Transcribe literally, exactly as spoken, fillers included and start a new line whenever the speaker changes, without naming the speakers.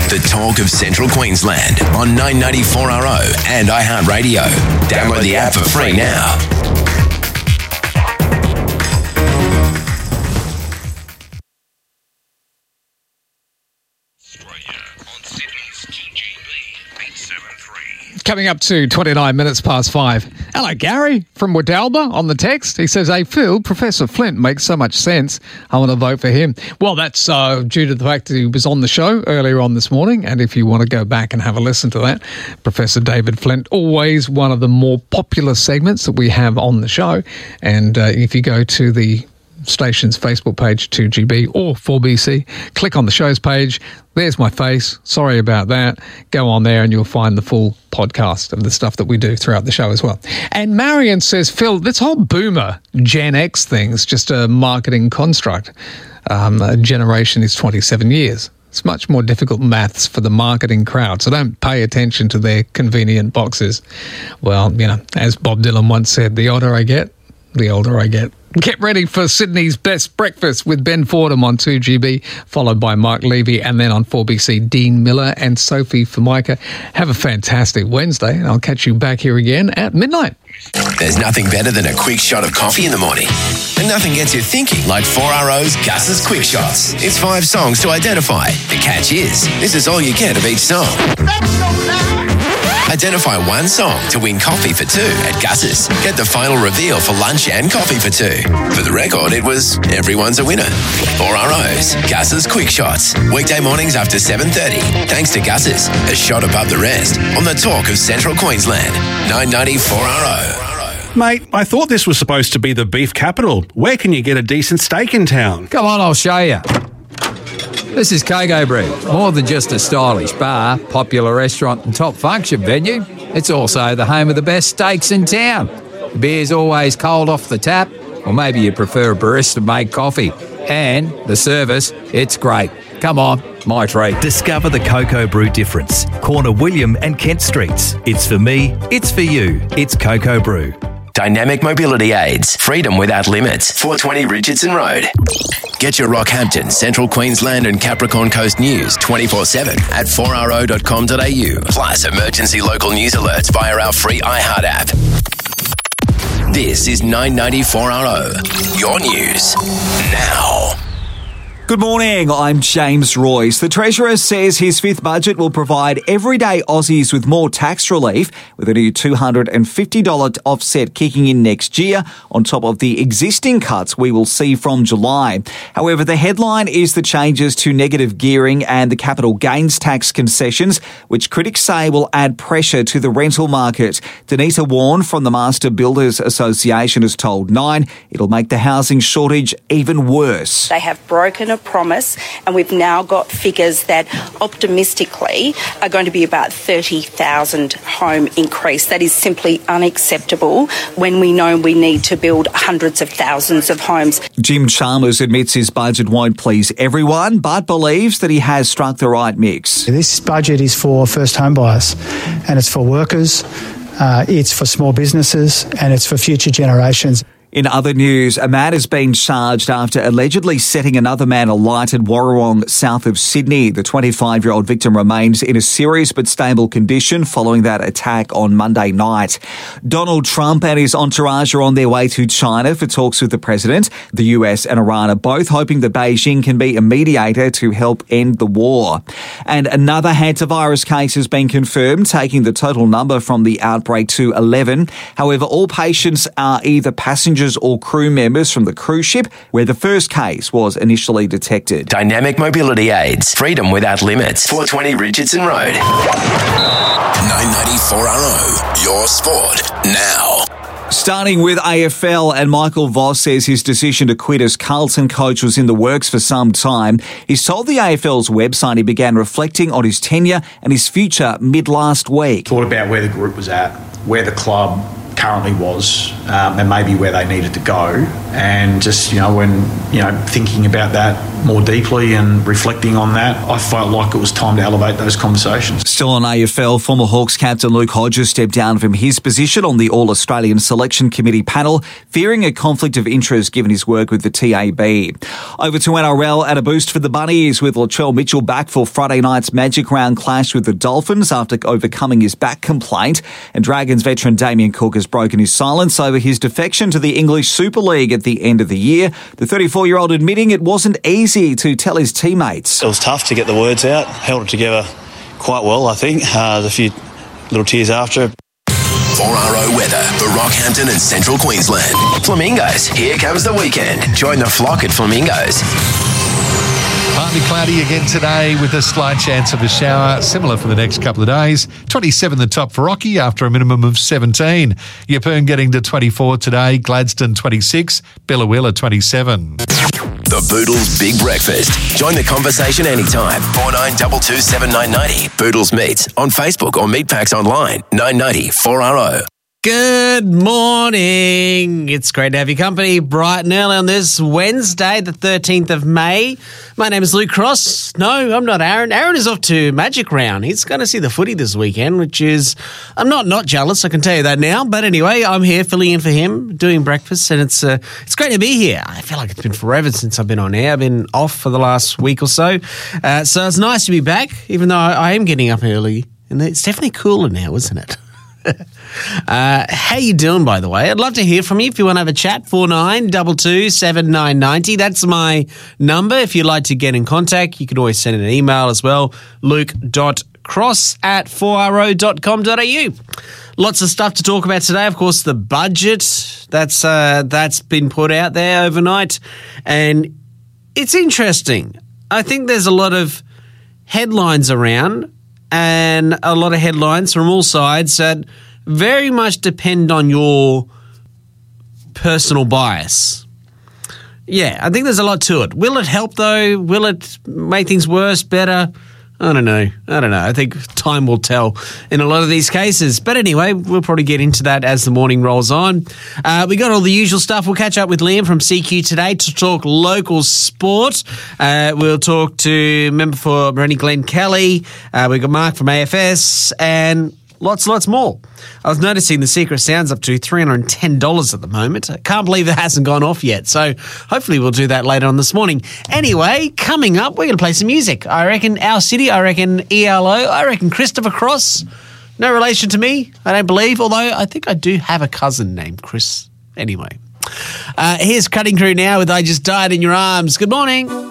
The talk of Central Queensland on nine ninety-four R O and iHeartRadio. Download the app for free now.
Coming up to twenty-nine minutes past five. Hello, Gary from Wadalba on the text. He says, hey, Phil, Professor Flint makes so much sense. I want to vote for him. Well, that's uh, due to the fact that he was on the show earlier on this morning. And if you want to go back and have a listen to that, Professor David Flint, always one of the more popular segments that we have on the show. And uh, if you go to the station's Facebook page, two G B or four B C, click on the show's page. There's my face. Sorry about that. Go on there and you'll find the full podcast of the stuff that we do throughout the show as well. And Marion says, Phil, this whole boomer Gen X thing's just a marketing construct. Um, a generation is twenty-seven years. It's much more difficult maths for the marketing crowd, so don't pay attention to their convenient boxes. Well, you know, as Bob Dylan once said, the older I get, the older I get. Get ready for Sydney's Best Breakfast with Ben Fordham on two G B, followed by Mike Levy, and then on four B C, Dean Miller and Sophie Formica. Have a fantastic Wednesday, and I'll catch you back here again at midnight.
There's nothing better than a quick shot of coffee in the morning. And nothing gets you thinking like four R O's Gus's Quick Shots. It's five songs to identify. The catch is, this is all you get of each song. That's so loud. Identify one song to win coffee for two at Gus's. Get the final reveal for lunch and coffee for two. For the record, it was everyone's a winner. four R O's Gus's Quick Shots. Weekday mornings after seven thirty. Thanks to Gus's, a shot above the rest on the talk of Central Queensland. nine ninety-four R O.
Mate, I thought this was supposed to be the beef capital. Where can you get a decent steak in town?
Come on, I'll show you. This is Coco Brew. More than just a stylish bar, popular restaurant and top function venue, it's also the home of the best steaks in town. The beer's always cold off the tap, or maybe you prefer a barista-made coffee. And the service, it's great. Come on, my treat.
Discover the Coco Brew difference. Corner William and Kent Streets. It's for me, it's for you. It's Coco Brew.
Dynamic Mobility Aids. Freedom without limits. four twenty Richardson Road. Get your Rockhampton, Central Queensland and Capricorn Coast news twenty-four seven at four r o dot com dot a u. Plus emergency local news alerts via our free iHeart app. This is nine ninety-four R O. Your news now.
Good morning, I'm James Royce. The Treasurer says his fifth budget will provide everyday Aussies with more tax relief, with a new two hundred fifty dollars offset kicking in next year, on top of the existing cuts we will see from July. However, the headline is the changes to negative gearing and the capital gains tax concessions, which critics say will add pressure to the rental market. Danita Warren from the Master Builders Association has told Nine it'll make the housing shortage even worse.
They have broken a promise, and we've now got figures that optimistically are going to be about thirty thousand home increase. That is simply unacceptable when we know we need to build hundreds of thousands of homes.
Jim Chalmers admits his budget won't please everyone, but believes that he has struck the right mix.
This budget is for first home buyers, and it's for workers, uh, it's for small businesses, and it's for future generations.
In other news, a man has been charged after allegedly setting another man alight at Warrawong, south of Sydney. The twenty-five-year-old victim remains in a serious but stable condition following that attack on Monday night. Donald Trump and his entourage are on their way to China for talks with the president. The U S and Iran are both hoping that Beijing can be a mediator to help end the war. And another hantavirus case has been confirmed, taking the total number from the outbreak to eleven. However, all patients are either passengers or crew members from the cruise ship where the first case was initially detected.
Dynamic Mobility Aids. Freedom without limits. four twenty Richardson Road. nine ninety-four R O. Your sport now.
Starting with A F L, and Michael Voss says his decision to quit as Carlton coach was in the works for some time. He's told the A F L's website he began reflecting on his tenure and his future mid last week.
Thought about where the group was at, where the club currently was, um, and maybe where they needed to go. And just, you know, when, you know, thinking about that more deeply and reflecting on that, I felt like it was time to elevate those conversations.
Still on A F L, former Hawks captain Luke Hodges stepped down from his position on the All-Australian Selection Committee panel, fearing a conflict of interest given his work with the T A B. Over to N R L and a boost for the Bunnies, with Latrell Mitchell back for Friday night's Magic Round clash with the Dolphins after overcoming his back complaint. And Dragons veteran Damien Cook has broken his silence over his defection to the English Super League at the end of the year. The thirty-four-year-old admitting it wasn't easy to tell his teammates.
It was tough to get the words out. Held it together quite well, I think. Uh, there's a few little tears after it.
four R O weather for Rockhampton and Central Queensland. Flamingos, here comes the weekend. Join the flock at Flamingos.
Partly cloudy again today with a slight chance of a shower, similar for the next couple of days. twenty-seven the top for Rocky after a minimum of seventeen. Yeppoon getting to twenty-four today, Gladstone twenty-six, Billawilla twenty-seven.
The Boodles Big Breakfast. Join the conversation anytime. four nine two two seven nine nine zero. Boodles Meats on Facebook or Meatpacks online. nine ninety four R O.
Good morning. It's great to have your company bright and early on this Wednesday, the thirteenth of May. My name is Luke Cross. No, I'm not Aaron. Aaron is off to Magic Round. He's going to see the footy this weekend, which is, I'm not not jealous, I can tell you that now. But anyway, I'm here filling in for him, doing breakfast, and it's uh, it's great to be here. I feel like it's been forever since I've been on air. I've been off for the last week or so. Uh, so it's nice to be back, even though I, I am getting up early. And it's definitely cooler now, isn't it? Uh, how you doing, by the way? I'd love to hear from you if you want to have a chat. four nine two two seven nine nine zero. That's my number. If you'd like to get in contact, you can always send an email as well. luke.cross at four r o dot com dot a u. Lots of stuff to talk about today. Of course, the budget that's uh, that's been put out there overnight, and it's interesting. I think there's a lot of headlines around, and a lot of headlines from all sides that very much depend on your personal bias. Yeah, I think there's a lot to it. Will it help, though? Will it make things worse, better? I don't know. I don't know. I think time will tell in a lot of these cases. But anyway, we'll probably get into that as the morning rolls on. Uh, we got all the usual stuff. We'll catch up with Liam from C Q today to talk local sport. Uh, we'll talk to member for Morenni Glen Kelly. Uh, we've got Mark from A F S and lots, lots more. I was noticing the Secret Sound's up to three hundred ten dollars at the moment. I can't believe it hasn't gone off yet. So hopefully we'll do that later on this morning. Anyway, coming up, we're going to play some music. I reckon Our City, I reckon E L O, I reckon Christopher Cross. No relation to me, I don't believe, although I think I do have a cousin named Chris. Anyway, uh, here's Cutting Crew now with I Just Died in Your Arms. Good morning.